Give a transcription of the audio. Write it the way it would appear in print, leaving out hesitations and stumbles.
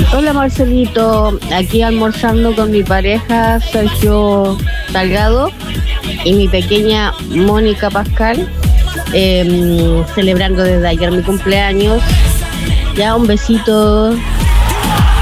Hola Marcelito, aquí almorzando con mi pareja Sergio Salgado y mi pequeña Mónica Pascal, celebrando desde ayer mi cumpleaños. Ya un besito.